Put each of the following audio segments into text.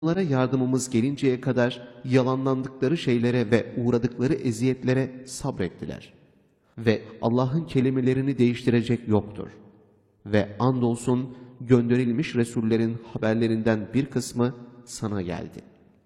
Onlara yardımımız gelinceye kadar yalanlandıkları şeylere ve uğradıkları eziyetlere sabrettiler. Ve Allah'ın kelimelerini değiştirecek yoktur. Ve andolsun gönderilmiş Resullerin haberlerinden bir kısmı sana geldi.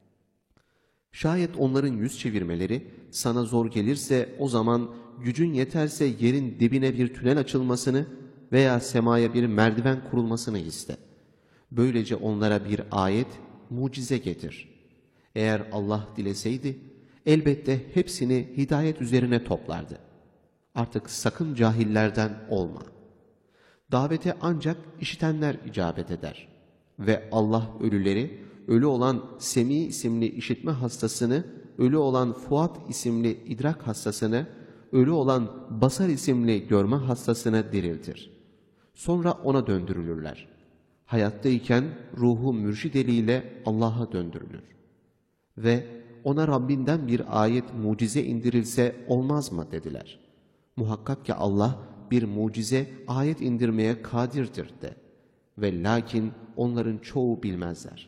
Şayet onların yüz çevirmeleri sana zor gelirse o zaman gücün yeterse yerin dibine bir tünel açılmasını veya semaya bir merdiven kurulmasını iste. Böylece onlara bir ayet, mucize getir. Eğer Allah dileseydi elbette hepsini hidayet üzerine toplardı. Artık sakın cahillerden olma. Davete ancak işitenler icabet eder. Ve Allah ölüleri, ölü olan Semi isimli işitme hastasını, ölü olan Fuat isimli idrak hastasını, ölü olan Basar isimli görme hastasını diriltir. Sonra ona döndürülürler. Hayattayken ruhu mürşid eliyle Allah'a döndürülür. Ve ona Rabbinden bir ayet, mucize indirilse olmaz mı dediler. Muhakkak ki Allah bir mucize, ayet indirmeye kadirdir de. Ve lakin onların çoğu bilmezler.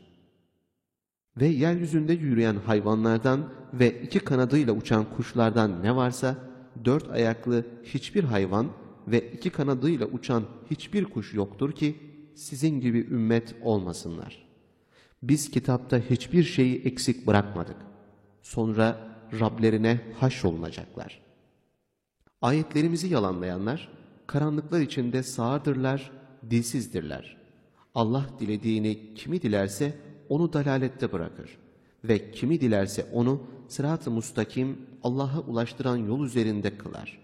Ve yeryüzünde yürüyen hayvanlardan ve iki kanadıyla uçan kuşlardan ne varsa, dört ayaklı hiçbir hayvan ve iki kanadıyla uçan hiçbir kuş yoktur ki, sizin gibi ümmet olmasınlar. Biz kitapta hiçbir şeyi eksik bırakmadık. Sonra Rablerine haşrolunacaklar. Ayetlerimizi yalanlayanlar, karanlıklar içinde sağırdırlar, dilsizdirler. Allah dilediğini kimi dilerse onu dalalette bırakır ve kimi dilerse onu sırat-ı mustakim, Allah'a ulaştıran yol üzerinde kılar.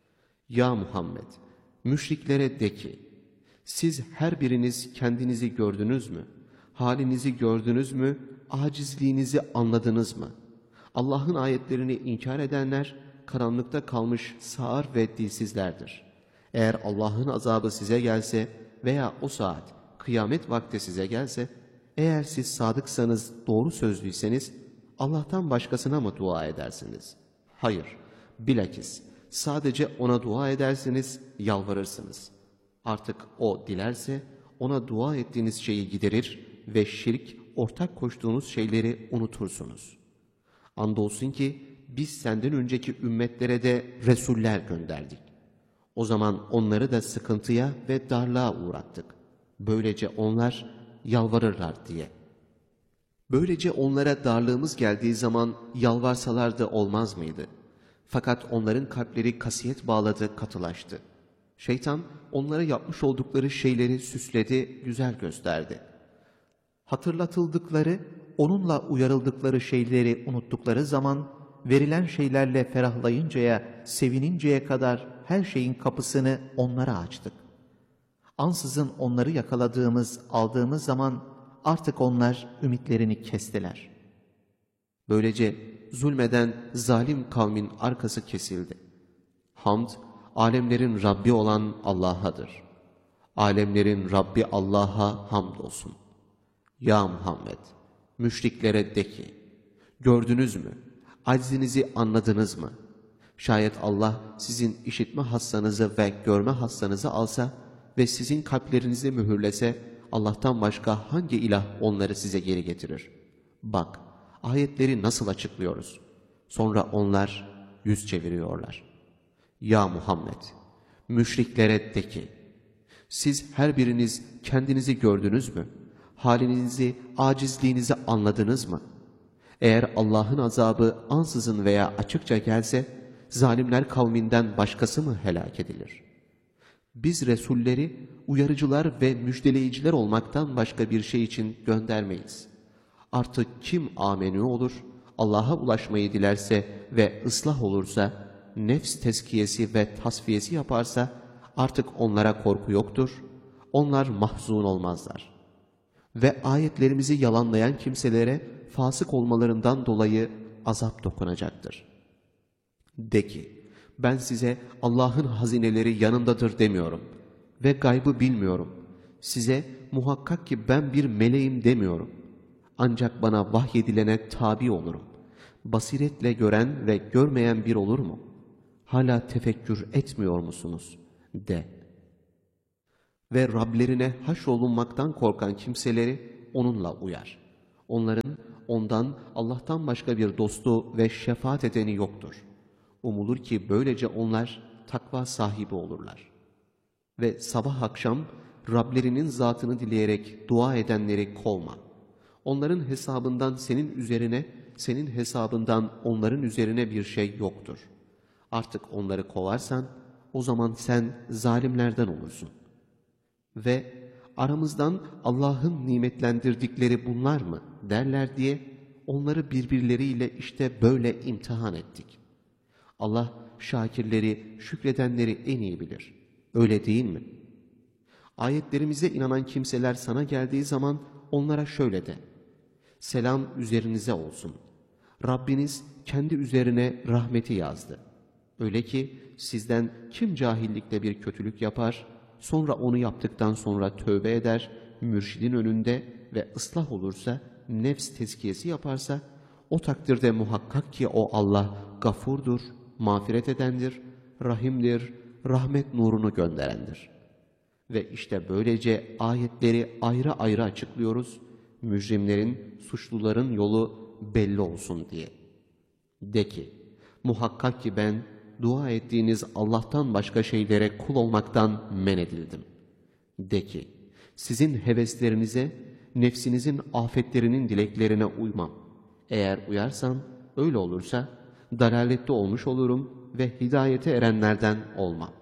Ya Muhammed, müşriklere de ki, siz her biriniz kendinizi gördünüz mü? Halinizi gördünüz mü? Acizliğinizi anladınız mı? Allah'ın ayetlerini inkar edenler, karanlıkta kalmış sağır ve dilsizlerdir. Eğer Allah'ın azabı size gelse veya o saat, kıyamet vakti size gelse, eğer siz sadıksanız, doğru sözlüyseniz, Allah'tan başkasına mı dua edersiniz? Hayır, bilakis sadece ona dua edersiniz, yalvarırsınız. Artık o dilerse, ona dua ettiğiniz şeyi giderir ve şirk, ortak koştuğunuz şeyleri unutursunuz. Andolsun ki, biz senden önceki ümmetlere de Resuller gönderdik. O zaman onları da sıkıntıya ve darlığa uğrattık. Böylece onlar yalvarırlar diye. Böylece onlara darlığımız geldiği zaman yalvarsalar da olmaz mıydı? Fakat onların kalpleri kasiyet bağladı, katılaştı. Şeytan onlara yapmış oldukları şeyleri süsledi, güzel gösterdi. Hatırlatıldıkları, onunla uyarıldıkları şeyleri unuttukları zaman, verilen şeylerle ferahlayıncaya, sevininceye kadar her şeyin kapısını onlara açtık. Ansızın onları yakaladığımız, aldığımız zaman artık onlar ümitlerini kestiler. Böylece zulmeden zalim kavmin arkası kesildi. Hamd, alemlerin Rabbi olan Allah'adır. Alemlerin Rabbi Allah'a hamdolsun. Ya Muhammed, müşriklere de ki, gördünüz mü, aczinizi anladınız mı? Şayet Allah sizin işitme hassanızı ve görme hassanızı alsa ve sizin kalplerinizi mühürlese, Allah'tan başka hangi ilah onları size geri getirir? Bak, ayetleri nasıl açıklıyoruz? Sonra onlar yüz çeviriyorlar. Ya Muhammed, müşriklere de ki, siz her biriniz kendinizi gördünüz mü? Halinizi, acizliğinizi anladınız mı? Eğer Allah'ın azabı ansızın veya açıkça gelse, zalimler kavminden başkası mı helak edilir? Biz Resulleri uyarıcılar ve müjdeleyiciler olmaktan başka bir şey için göndermeyiz. Artık kim amenü olur, Allah'a ulaşmayı dilerse ve ıslah olursa, nefs tezkiyesi ve tasfiyesi yaparsa, artık onlara korku yoktur, onlar mahzun olmazlar. Ve ayetlerimizi yalanlayan kimselere fasık olmalarından dolayı azap dokunacaktır. De ki, ben size Allah'ın hazineleri yanındadır demiyorum ve gaybı bilmiyorum. Size muhakkak ki ben bir meleğim demiyorum. Ancak bana vahyedilene tabi olurum. Basiretle gören ve görmeyen bir olur mu? Hala tefekkür etmiyor musunuz? De. Ve Rablerine haşrolunmaktan korkan kimseleri onunla uyar. Onların ondan, Allah'tan başka bir dostu ve şefaat edeni yoktur. Umulur ki böylece onlar takva sahibi olurlar. Ve sabah akşam Rablerinin zatını dileyerek dua edenleri kovma. Onların hesabından senin üzerine, senin hesabından onların üzerine bir şey yoktur. Artık onları kovarsan, o zaman sen zalimlerden olursun. Ve aramızdan Allah'ın nimetlendirdikleri bunlar mı derler diye onları birbirleriyle işte böyle imtihan ettik. Allah şakirleri, şükredenleri en iyi bilir. Öyle değil mi? Ayetlerimize inanan kimseler sana geldiği zaman onlara şöyle de: selam üzerinize olsun. Rabbiniz kendi üzerine rahmeti yazdı. Öyle ki sizden kim cahillikle bir kötülük yapar, sonra onu yaptıktan sonra tövbe eder, mürşidin önünde ve ıslah olursa, nefs tezkiyesi yaparsa, o takdirde muhakkak ki o Allah gafurdur, mağfiret edendir, rahimdir, rahmet nurunu gönderendir. Ve işte böylece ayetleri ayrı ayrı açıklıyoruz, mücrimlerin, suçluların yolu belli olsun diye. De ki, muhakkak ki ben dua ettiğiniz Allah'tan başka şeylere kul olmaktan men edildim. De ki, sizin heveslerinize, nefsinizin afetlerinin dileklerine uymam. Eğer uyarsam, öyle olursa dalalette olmuş olurum ve hidayete erenlerden olmam.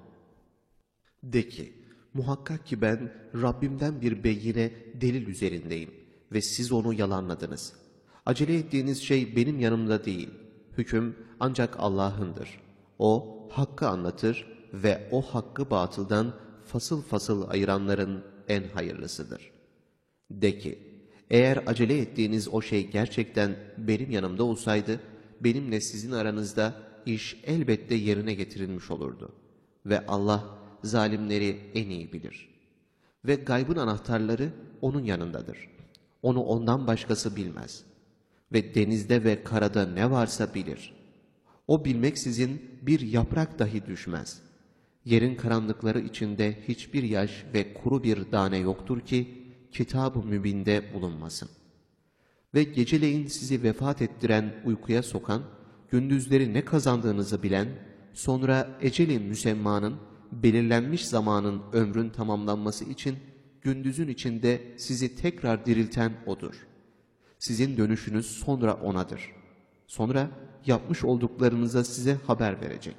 De ki, muhakkak ki ben Rabbimden bir beyine, delil üzerindeyim ve siz onu yalanladınız. Acele ettiğiniz şey benim yanımda değil. Hüküm ancak Allah'ındır. O hakkı anlatır ve o hakkı batıldan fasıl fasıl ayıranların en hayırlısıdır. De ki, eğer acele ettiğiniz o şey gerçekten benim yanımda olsaydı, benimle sizin aranızda iş elbette yerine getirilmiş olurdu. Ve Allah zalimleri en iyi bilir. Ve gaybın anahtarları onun yanındadır. Onu ondan başkası bilmez. Ve denizde ve karada ne varsa bilir. O bilmeksizin bir yaprak dahi düşmez. Yerin karanlıkları içinde hiçbir yaş ve kuru bir tane yoktur ki Kitab-ı Mübin'de bulunmasın. Ve geceleyin sizi vefat ettiren, uykuya sokan, gündüzleri ne kazandığınızı bilen, sonra eceli müsemmanın, belirlenmiş zamanın ömrün tamamlanması için gündüzün içinde sizi tekrar dirilten O'dur. Sizin dönüşünüz sonra O'nadır. Sonra yapmış olduklarınıza size haber verecek.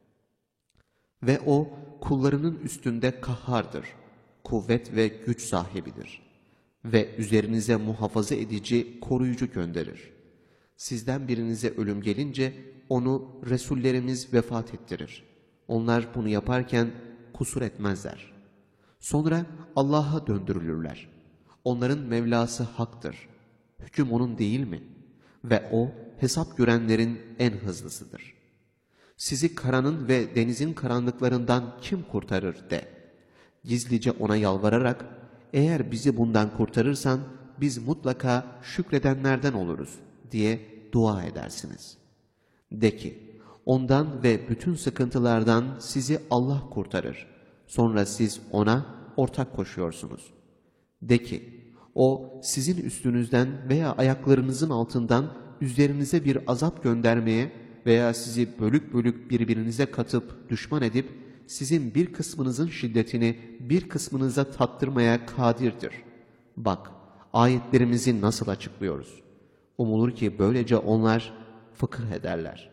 Ve O kullarının üstünde kahhardır. Kuvvet ve güç sahibidir. Ve üzerinize muhafaza edici, koruyucu gönderir. Sizden birinize ölüm gelince onu Resullerimiz vefat ettirir. Onlar bunu yaparken kusur etmezler. Sonra Allah'a döndürülürler. Onların Mevlası haktır. Hüküm onun değil mi? Ve O hesap görenlerin en hızlısıdır. Sizi karanın ve denizin karanlıklarından kim kurtarır de. Gizlice ona yalvararak, eğer bizi bundan kurtarırsan biz mutlaka şükredenlerden oluruz diye dua edersiniz. De ki, ondan ve bütün sıkıntılardan sizi Allah kurtarır. Sonra siz ona ortak koşuyorsunuz. De ki, o sizin üstünüzden veya ayaklarınızın altından üzerinize bir azap göndermeye veya sizi bölük bölük birbirinize katıp düşman edip sizin bir kısmınızın şiddetini bir kısmınıza tattırmaya kadirdir. Bak, ayetlerimizi nasıl açıklıyoruz. Umulur ki böylece onlar fıkıh ederler.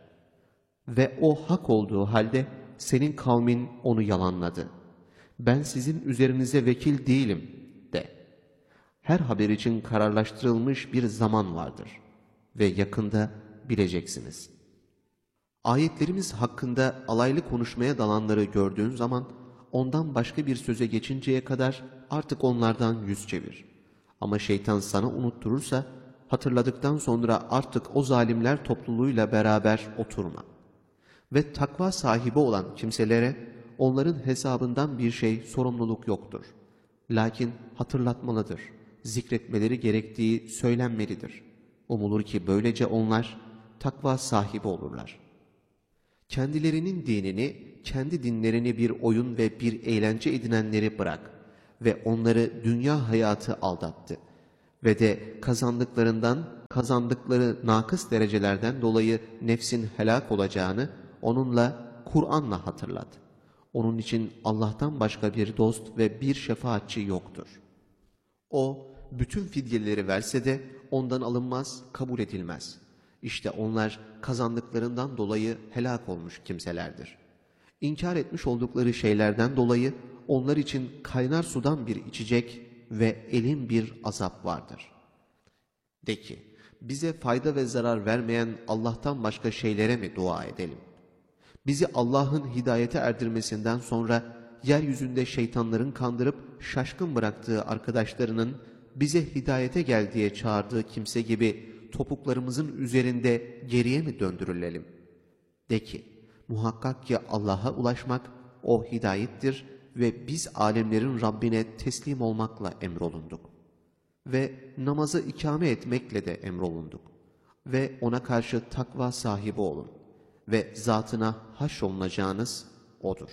Ve o hak olduğu halde senin kavmin onu yalanladı. Ben sizin üzerinize vekil değilim de. Her haber için kararlaştırılmış bir zaman vardır ve yakında bileceksiniz. Ayetlerimiz hakkında alaylı konuşmaya dalanları gördüğün zaman ondan başka bir söze geçinceye kadar artık onlardan yüz çevir. Ama şeytan sana unutturursa hatırladıktan sonra artık o zalimler topluluğuyla beraber oturma. Ve takva sahibi olan kimselere onların hesabından bir şey sorumluluk yoktur. Lakin hatırlatmalıdır, zikretmeleri gerektiği söylenmelidir. Umulur ki böylece onlar takva sahibi olurlar. Kendilerinin dinini, kendi dinlerini bir oyun ve bir eğlence edinenleri bırak ve onları dünya hayatı aldattı. Ve de kazandıkları nakıs derecelerden dolayı nefsin helak olacağını onunla, Kur'an'la hatırlat. Onun için Allah'tan başka bir dost ve bir şefaatçi yoktur. O, bütün fidyeleri verse de ondan alınmaz, kabul edilmez. İşte onlar kazandıklarından dolayı helak olmuş kimselerdir. İnkar etmiş oldukları şeylerden dolayı onlar için kaynar sudan bir içecek ve elin bir azap vardır. De ki, bize fayda ve zarar vermeyen Allah'tan başka şeylere mi dua edelim? Bizi Allah'ın hidayete erdirmesinden sonra yeryüzünde şeytanların kandırıp şaşkın bıraktığı arkadaşlarının bize hidayete gel diye çağırdığı kimse gibi topuklarımızın üzerinde geriye mi döndürülelim? De ki, muhakkak ki Allah'a ulaşmak o hidayettir ve biz alemlerin Rabbine teslim olmakla emrolunduk. Ve namazı ikame etmekle de emrolunduk. Ve ona karşı takva sahibi olun. Ve zatına haşrolunacağınız O'dur.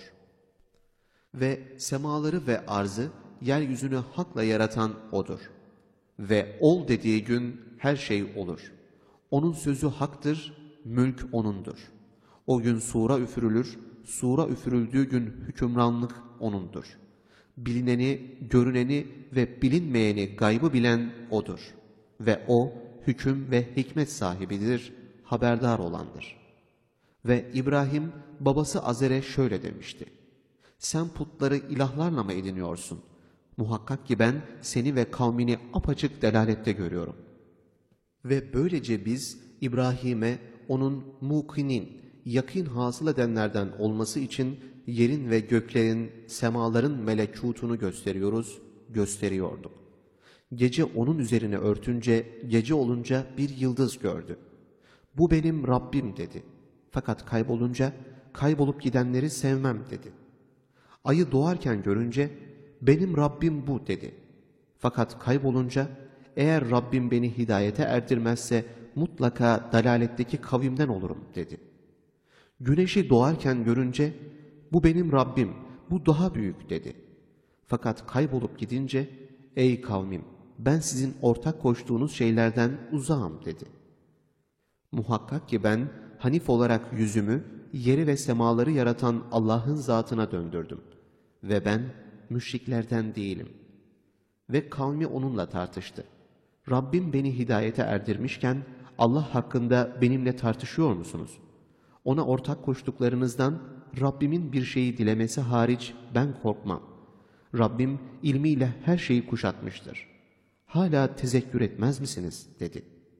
Ve semaları ve arzı, yeryüzünü hakla yaratan O'dur. Ve ol dediği gün her şey olur. Onun sözü haktır, mülk O'nundur. O gün sura üfürülür, sura üfürüldüğü gün hükümranlık O'nundur. Bilineni, görüneni ve bilinmeyeni gaybı bilen O'dur. Ve O, hüküm ve hikmet sahibidir, haberdar olandır. Ve İbrahim, babası Azer'e şöyle demişti: sen putları ilahlarla mı ediniyorsun? Muhakkak ki ben seni ve kavmini apaçık delalette görüyorum. Ve böylece biz İbrahim'e onun mukinin, yakîn hasıl edenlerden olması için yerin ve göklerin, semaların melekûtunu gösteriyorduk. Gece onun üzerine örtünce, gece olunca bir yıldız gördü. Bu benim Rabbim dedi. Fakat kaybolunca, kaybolup gidenleri sevmem dedi. Ayı doğarken görünce, benim Rabbim bu dedi. Fakat kaybolunca, eğer Rabbim beni hidayete erdirmezse mutlaka dalaletteki kavimden olurum dedi. Güneşi doğarken görünce, bu benim Rabbim, bu daha büyük dedi. Fakat kaybolup gidince, ey kavmim, ben sizin ortak koştuğunuz şeylerden uzağım dedi. Muhakkak ki ben Hanif olarak yüzümü, yeri ve semaları yaratan Allah'ın zatına döndürdüm. Ve ben müşriklerden değilim. Ve kavmi onunla tartıştı. Rabbim beni hidayete erdirmişken Allah hakkında benimle tartışıyor musunuz? Ona ortak koştuklarınızdan Rabbimin bir şeyi dilemesi hariç ben korkmam. Rabbim ilmiyle her şeyi kuşatmıştır. Hala tezekkür etmez misiniz? Dedi.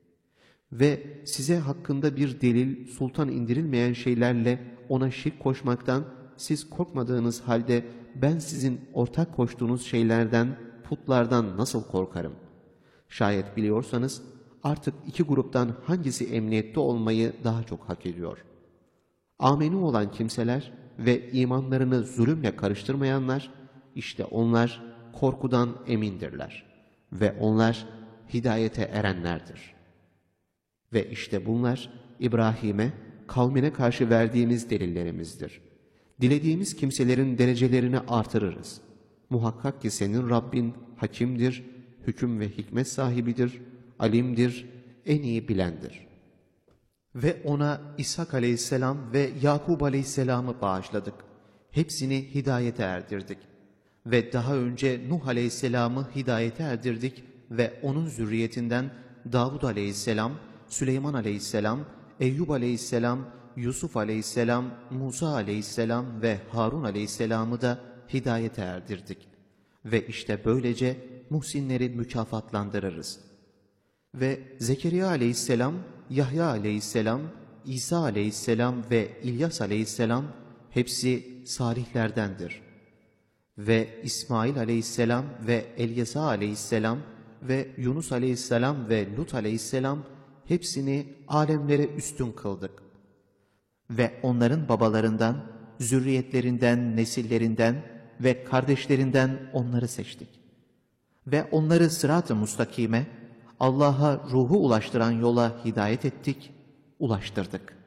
Ve size hakkında bir delil, sultan indirilmeyen şeylerle ona şirk koşmaktan siz korkmadığınız halde ben sizin ortak koştuğunuz şeylerden, putlardan nasıl korkarım? Şayet biliyorsanız artık iki gruptan hangisi emniyette olmayı daha çok hak ediyor? Amenu olan kimseler ve imanlarını zulümle karıştırmayanlar, işte onlar korkudan emindirler ve onlar hidayete erenlerdir. Ve işte bunlar İbrahim'e, kavmine karşı verdiğimiz delillerimizdir. Dilediğimiz kimselerin derecelerini artırırız. Muhakkak ki senin Rabbin hakimdir, hüküm ve hikmet sahibidir, alimdir, en iyi bilendir. Ve ona İshak aleyhisselam ve Yakub aleyhisselamı bağışladık. Hepsini hidayete erdirdik. Ve daha önce Nuh aleyhisselamı hidayete erdirdik ve onun zürriyetinden Davud aleyhisselam, Süleyman aleyhisselam, Eyyub aleyhisselam, Yusuf aleyhisselam, Musa aleyhisselam ve Harun aleyhisselamı da hidayete erdirdik. Ve işte böylece muhsinleri mükafatlandırırız. Ve Zekeriya aleyhisselam, Yahya aleyhisselam, İsa aleyhisselam ve İlyas aleyhisselam hepsi salihlerdendir. Ve İsmail aleyhisselam ve Elyasa aleyhisselam ve Yunus aleyhisselam ve Lut aleyhisselam hepsini alemlere üstün kıldık. Ve onların babalarından, zürriyetlerinden, nesillerinden ve kardeşlerinden onları seçtik. Ve onları sırat-ı mustakime, Allah'a ruhu ulaştıran yola hidayet ettik, ulaştırdık.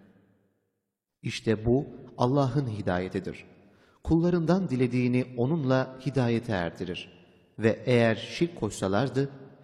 İşte bu Allah'ın hidayetidir. Kullarından dilediğini onunla hidayete erdirir. Ve eğer şirk koşsalardı,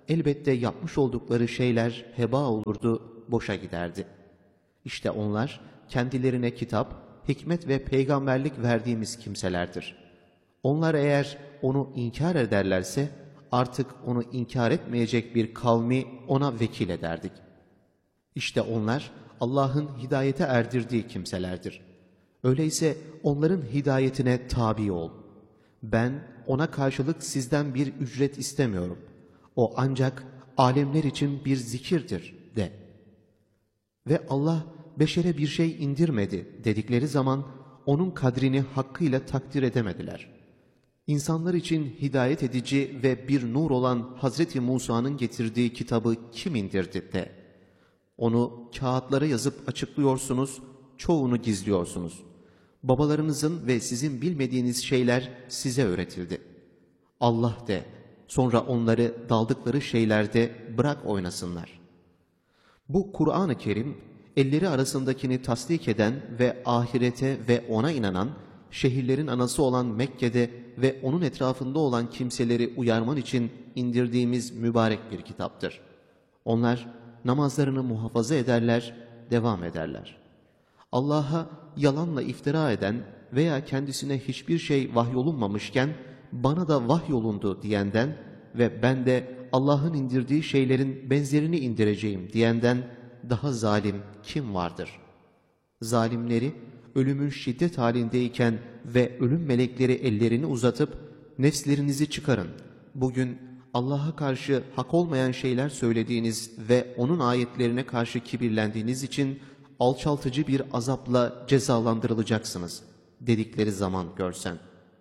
elbette yapmış oldukları şeyler heba olurdu, boşa giderdi. İşte onlar kendilerine kitap, hikmet ve peygamberlik verdiğimiz kimselerdir. Onlar eğer onu inkar ederlerse artık onu inkar etmeyecek bir kavmi ona vekil ederdik. İşte onlar Allah'ın hidayete erdirdiği kimselerdir. Öyleyse onların hidayetine tabi ol. Ben ona karşılık sizden bir ücret istemiyorum. O ancak alemler için bir zikirdir de. Ve Allah beşere bir şey indirmedi dedikleri zaman onun kadrini hakkıyla takdir edemediler. İnsanlar için hidayet edici ve bir nur olan Hazreti Musa'nın getirdiği kitabı kim indirdi de. Onu kağıtlara yazıp açıklıyorsunuz, çoğunu gizliyorsunuz. Babalarınızın ve sizin bilmediğiniz şeyler size öğretildi. Allah de, sonra onları daldıkları şeylerde bırak oynasınlar. Bu Kur'an-ı Kerim, elleri arasındakini tasdik eden ve ahirete ve ona inanan, şehirlerin anası olan Mekke'de ve onun etrafında olan kimseleri uyarman için indirdiğimiz mübarek bir kitaptır. Onlar namazlarını muhafaza ederler, devam ederler. Allah'a yalanla iftira eden veya kendisine hiçbir şey vahyolunmamışken bana da vahyolundu diyenden ve ben de Allah'ın indirdiği şeylerin benzerini indireceğim diyenden daha zalim kim vardır? Zalimleri ölümün şiddet halindeyken ve ölüm melekleri ellerini uzatıp nefslerinizi çıkarın. Bugün Allah'a karşı hak olmayan şeyler söylediğiniz ve onun ayetlerine karşı kibirlendiğiniz için alçaltıcı bir azapla cezalandırılacaksınız dedikleri zaman görsen.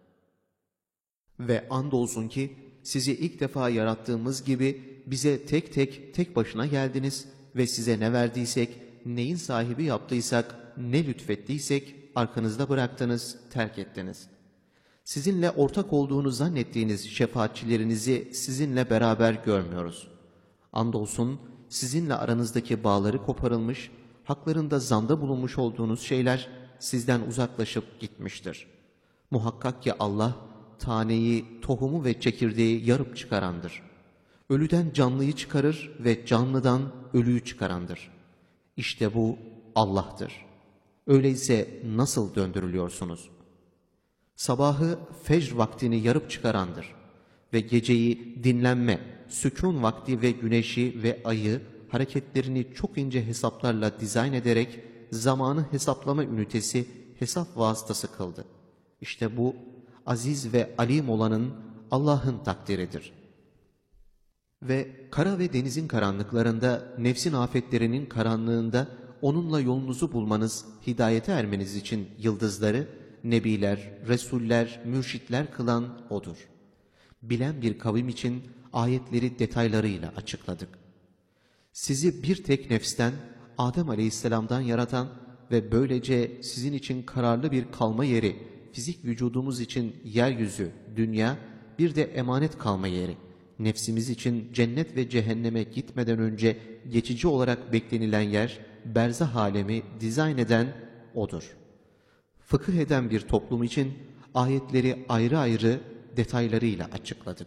Ve andolsun ki sizi ilk defa yarattığımız gibi bize tek başına geldiniz ve size ne verdiysek, neyin sahibi yaptıysak, ne lütfettiysek arkanızda bıraktınız, terk ettiniz. Sizinle ortak olduğunu zannettiğiniz şefaatçilerinizi sizinle beraber görmüyoruz. Andolsun sizinle aranızdaki bağları koparılmış, haklarında zanda bulunmuş olduğunuz şeyler sizden uzaklaşıp gitmiştir. Muhakkak ki Allah, taneyi, tohumu ve çekirdeği yarıp çıkarandır. Ölüden canlıyı çıkarır ve canlıdan ölüyü çıkarandır. İşte bu Allah'tır. Öyleyse nasıl döndürülüyorsunuz? Sabahı fecr vaktini yarıp çıkarandır ve geceyi dinlenme, sükun vakti ve güneşi ve ayı hareketlerini çok ince hesaplarla dizayn ederek zamanı hesaplama ünitesi, hesap vasıtası kıldı. İşte bu aziz ve alim olanın Allah'ın takdiridir. Ve kara ve denizin karanlıklarında, nefsin afetlerinin karanlığında onunla yolunuzu bulmanız, hidayete ermeniz için yıldızları, nebiler, resuller, mürşitler kılan O'dur. Bilen bir kavim için ayetleri detaylarıyla açıkladık. Sizi bir tek nefsten, Adem Aleyhisselam'dan yaratan ve böylece sizin için kararlı bir kalma yeri, fizik vücudumuz için yeryüzü, dünya, bir de emanet kalma yeri, nefsimiz için cennet ve cehenneme gitmeden önce geçici olarak beklenilen yer, berzah alemi dizayn eden O'dur. Fıkıh eden bir toplum için ayetleri ayrı ayrı detaylarıyla açıkladık.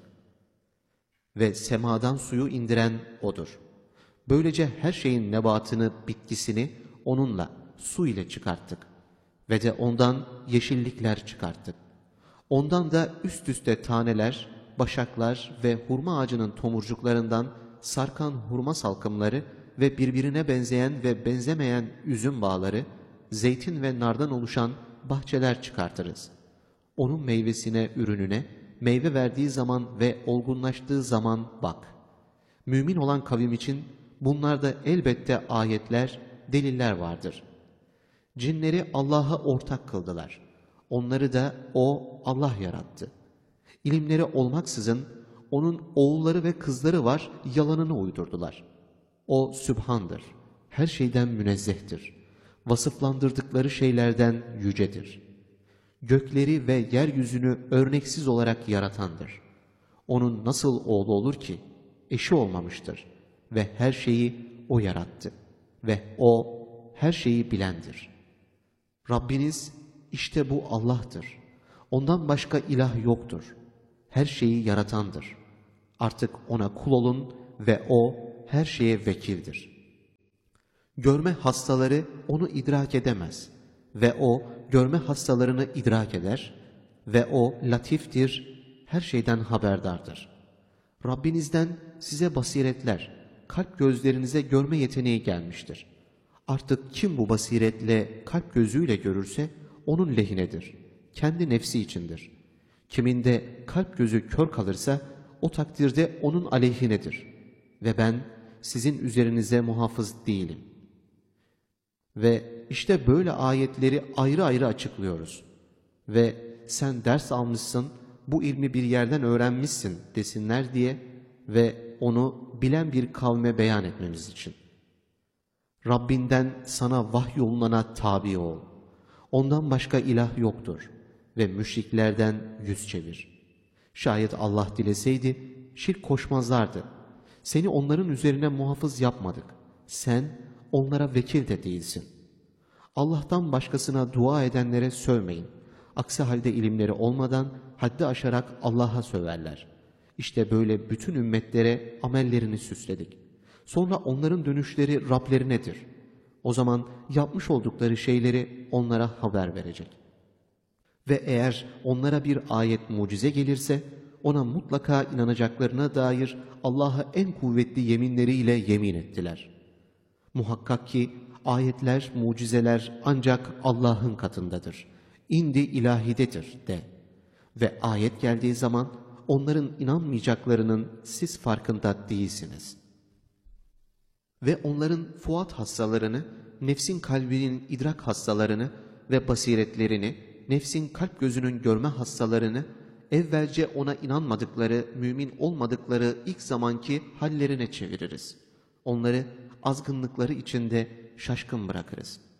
Ve semadan suyu indiren O'dur. Böylece her şeyin nebatını, bitkisini onunla, su ile çıkarttık. Ve de ondan yeşillikler çıkarttık. Ondan da üst üste taneler, başaklar ve hurma ağacının tomurcuklarından sarkan hurma salkımları ve birbirine benzeyen ve benzemeyen üzüm bağları, zeytin ve nardan oluşan bahçeler çıkartırız. Onun meyvesine, ürününe, meyve verdiği zaman ve olgunlaştığı zaman bak. Mümin olan kavim için bunlarda elbette ayetler, deliller vardır. Cinleri Allah'a ortak kıldılar. Onları da O Allah yarattı. İlimleri olmaksızın onun oğulları ve kızları var, yalanını uydurdular. O Sübhan'dır, her şeyden münezzehtir. Vasıflandırdıkları şeylerden yücedir. Gökleri ve yeryüzünü örneksiz olarak yaratandır. Onun nasıl oğlu olur ki? Eşi olmamıştır. Ve her şeyi O yarattı. Ve O her şeyi bilendir. Rabbiniz işte bu Allah'tır. Ondan başka ilah yoktur. Her şeyi yaratandır. Artık O'na kul olun ve O her şeye vekildir. Görme hastaları onu idrak edemez ve O görme hastalarını idrak eder ve O latiftir, her şeyden haberdardır. Rabbinizden size basiretler, kalp gözlerinize görme yeteneği gelmiştir. Artık kim bu basiretle, kalp gözüyle görürse onun lehinedir, kendi nefsi içindir. Kimin de kalp gözü kör kalırsa o takdirde onun aleyhinedir. Ve ben sizin üzerinize muhafız değilim. Ve işte böyle ayetleri ayrı ayrı açıklıyoruz. Ve sen ders almışsın, bu ilmi bir yerden öğrenmişsin desinler diye ve onu bilen bir kavme beyan etmemiz için. Rabbinden sana vahyolunana tabi ol. Ondan başka ilah yoktur ve müşriklerden yüz çevir. Şayet Allah dileseydi şirk koşmazlardı. Seni onların üzerine muhafız yapmadık. Sen onlara vekil de değilsin. Allah'tan başkasına dua edenlere sövmeyin. Aksi halde ilimleri olmadan haddi aşarak Allah'a söverler. İşte böyle bütün ümmetlere amellerini süsledik. Sonra onların dönüşleri Rablerinedir. O zaman yapmış oldukları şeyleri onlara haber verecek. Ve eğer onlara bir ayet mucize gelirse ona mutlaka inanacaklarına dair Allah'a en kuvvetli yeminleriyle yemin ettiler. Muhakkak ki ayetler, mucizeler ancak Allah'ın katındadır. İndi ilahidedir de. Ve ayet geldiği zaman onların inanmayacaklarının siz farkında değilsiniz. Ve onların fuat hastalarını, nefsin kalbinin idrak hastalarını ve basiretlerini, nefsin kalp gözünün görme hastalarını, evvelce ona inanmadıkları, mümin olmadıkları ilk zamanki hallerine çeviririz. Onları azgınlıkları içinde şaşkın bırakırız.